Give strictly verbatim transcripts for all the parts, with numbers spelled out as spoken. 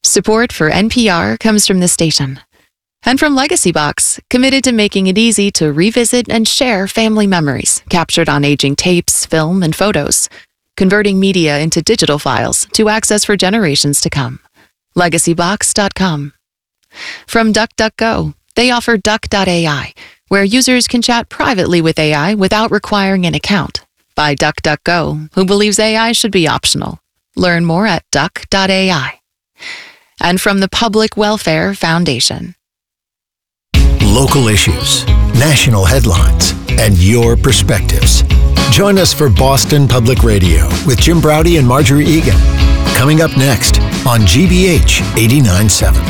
Support for N P R comes from the station. And from Legacy Box, committed to making it easy to revisit and share family memories captured on aging tapes, film, and photos, converting media into digital files to access for generations to come. legacy box dot com. From DuckDuckGo, they offer Duck dot A I, where users can chat privately with A I without requiring an account. By DuckDuckGo, who believes A I should be optional. Learn more at duck dot A I. And from the Public Welfare Foundation. Local issues, national headlines, and your perspectives. Join us for Boston Public Radio with Jim Braude and Marjorie Egan. Coming up next on G B H eighty-nine point seven.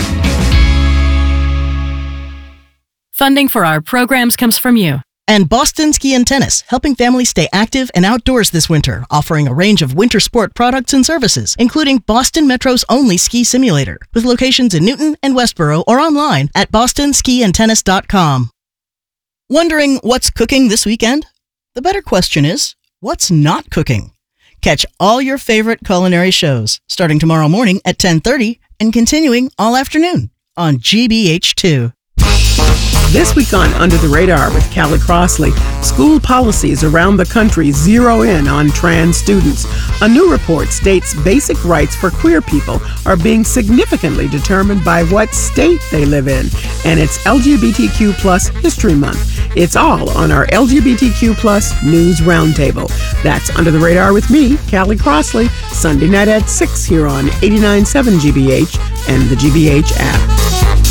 Funding for our programs comes from you. And Boston Ski and Tennis, helping families stay active and outdoors this winter, offering a range of winter sport products and services, including Boston Metro's only ski simulator, with locations in Newton and Westboro or online at boston ski and tennis dot com. Wondering what's cooking this weekend? The better question is, what's not cooking? Catch all your favorite culinary shows, starting tomorrow morning at ten thirty and continuing all afternoon on G B H two. This week on Under the Radar with Callie Crossley, school policies around the country zero in on trans students. A new report states basic rights for queer people are being significantly determined by what state they live in. And it's L G B T Q plus History Month. It's all on our L G B T Q plus News Roundtable. That's Under the Radar with me, Callie Crossley, Sunday night at six here on eighty-nine point seven G B H and the G B H app.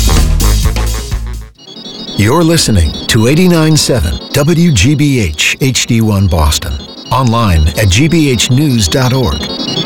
You're listening to eighty-nine point seven W G B H H D one Boston. Online at g b h news dot org.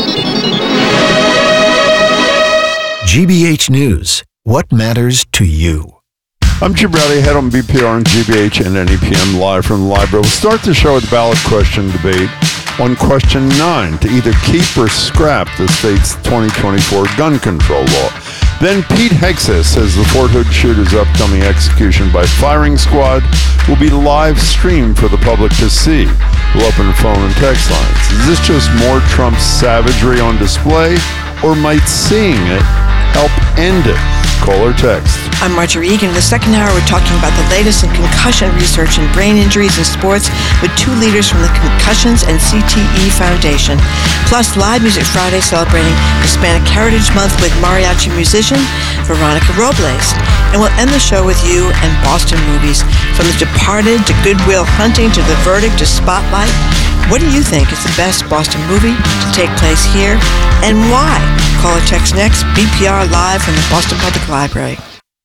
G B H News. What matters to you? I'm Jim Braude, head on B P R and G B H and N E P M live from the library. We'll start the show with ballot question debate on question nine to either keep or scrap the state's twenty twenty-four gun control law. Then Pete Hegseth says the Fort Hood shooter's upcoming execution by firing squad will be live streamed for the public to see. We'll open the phone and text lines. Is this just more Trump savagery on display, or might seeing it help end it? Call or text. I'm Marjorie Egan. In the second hour, we're talking about the latest in concussion research and brain injuries in sports with two leaders from the Concussions and C T E Foundation. Plus, Live Music Friday celebrating Hispanic Heritage Month with mariachi musician Veronica Robles. And we'll end the show with you and Boston movies. From The Departed to Good Will Hunting to The Verdict to Spotlight. What do you think is the best Boston movie to take place here, and why? Call or text next. B P R Live from the Boston Public Library.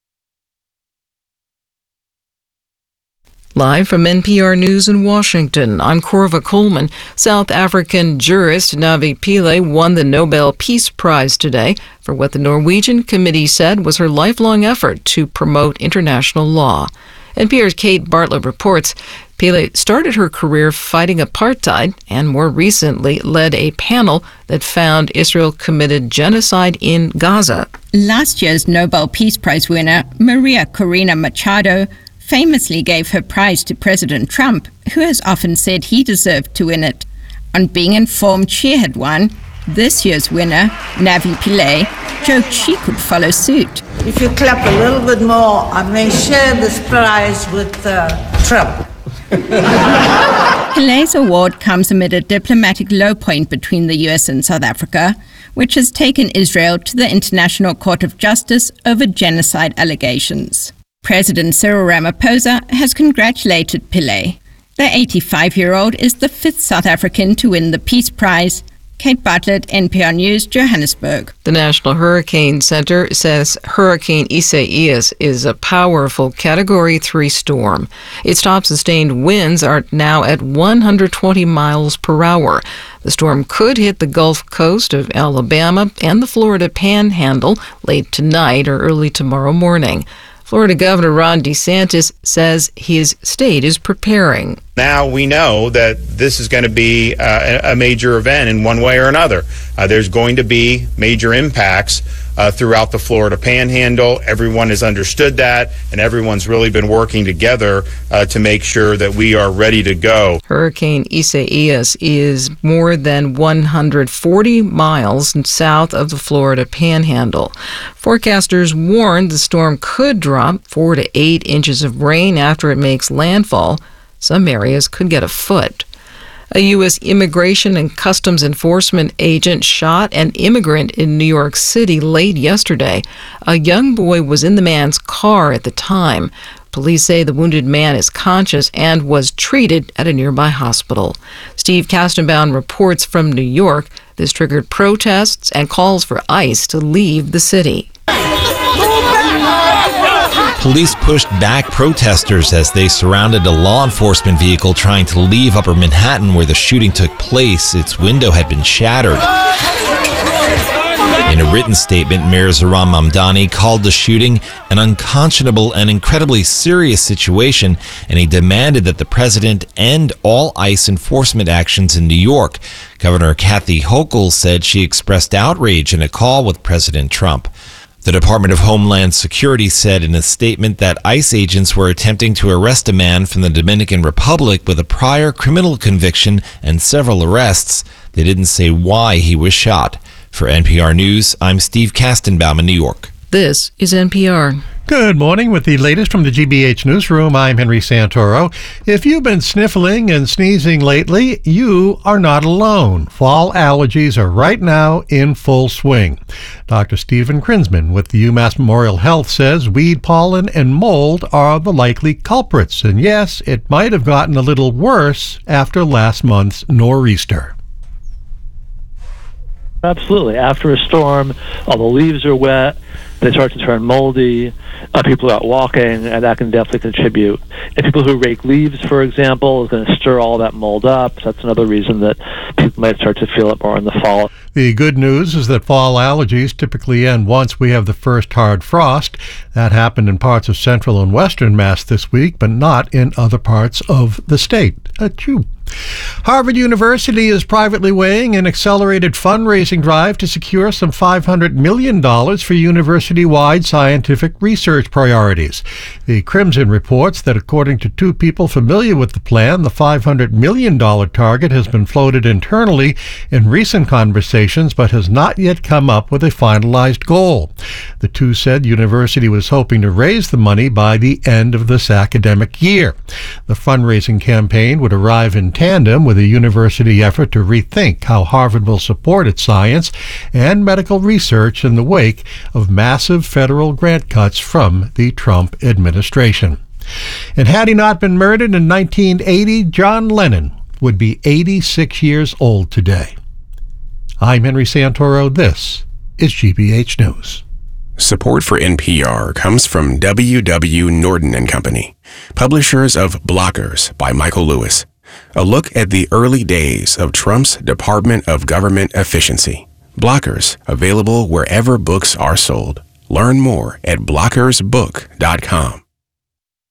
Live from N P R News in Washington, I'm Corva Coleman. South African jurist Navi Pillay won the Nobel Peace Prize today for what the Norwegian committee said was her lifelong effort to promote international law. N P R's Kate Bartlett reports Pillay started her career fighting apartheid and more recently led a panel that found Israel committed genocide in Gaza. Last year's Nobel Peace Prize winner, Maria Corina Machado, famously gave her prize to President Trump, who has often said he deserved to win it. On being informed she had won, this year's winner, Navi Pillay, joked she could follow suit. If you clap a little bit more, I may share this prize with uh, Trump. Pillay's award comes amid a diplomatic low point between the U S and South Africa, which has taken Israel to the International Court of Justice over genocide allegations. President Cyril Ramaphosa has congratulated Pillay. The eighty-five-year-old is the fifth South African to win the Peace Prize. Kate Bartlett, N P R News, Johannesburg. The National Hurricane Center says Hurricane Isaias is a powerful Category three storm. Its top sustained winds are now at one hundred twenty miles per hour. The storm could hit the Gulf Coast of Alabama and the Florida Panhandle late tonight or early tomorrow morning. Florida Governor Ron DeSantis says his state is preparing. Now we know that this is going to be uh, a major event in one way or another. Uh, there's going to be major impacts uh, throughout the Florida Panhandle. Everyone has understood that, and everyone's really been working together uh, to make sure that we are ready to go. Hurricane Isaias is more than one hundred forty miles south of the Florida Panhandle. Forecasters warned the storm could drop four to eight inches of rain after it makes landfall. Some areas could get a foot. A U S Immigration and Customs Enforcement agent shot an immigrant in New York City late yesterday. A young boy was in the man's car at the time. Police say the wounded man is conscious and was treated at a nearby hospital. Steve Kastenbaum reports from New York. This triggered protests and calls for ICE to leave the city. Police pushed back protesters as they surrounded a law enforcement vehicle trying to leave Upper Manhattan where the shooting took place. Its window had been shattered. In a written statement, Mayor Zohran Mamdani called the shooting an unconscionable and incredibly serious situation, and he demanded that the president end all ICE enforcement actions in New York. Governor Kathy Hochul said she expressed outrage in a call with President Trump. The Department of Homeland Security said in a statement that ICE agents were attempting to arrest a man from the Dominican Republic with a prior criminal conviction and several arrests. They didn't say why he was shot. For N P R News, I'm Steve Kastenbaum in New York. This is N P R. Good morning. With the latest from the G B H Newsroom, I'm Henry Santoro. If you've been sniffling and sneezing lately, you are not alone. Fall allergies are right now in full swing. Doctor Stephen Krinsman with the UMass Memorial Health says weed pollen and mold are the likely culprits. And yes, it might have gotten a little worse after last month's nor'easter. Absolutely. After a storm, all the leaves are wet, they start to turn moldy, uh, people are out walking, and that can definitely contribute. And people who rake leaves, for example, is going to stir all that mold up. So that's another reason that people might start to feel it more in the fall. The good news is that fall allergies typically end once we have the first hard frost. That happened in parts of central and western Mass this week, but not in other parts of the state. Achoo. Harvard University is privately weighing an accelerated fundraising drive to secure some five hundred million dollars for university-wide scientific research priorities. The Crimson reports that according to two people familiar with the plan, the five hundred million dollars target has been floated internally in recent conversations but has not yet come up with a finalized goal. The two said the university was hoping to raise the money by the end of this academic year. The fundraising campaign would arrive in tandem with a university effort to rethink how Harvard will support its science and medical research in the wake of massive federal grant cuts from the Trump administration. And had he not been murdered in nineteen eighty, John Lennon would be eighty-six years old today. I'm Henry Santoro. This is G B H News. Support for N P R comes from W W Norton and Company, publishers of Blockers by Michael Lewis. A look at the early days of Trump's Department of Government Efficiency. Blockers, available wherever books are sold. Learn more at blockers book dot com.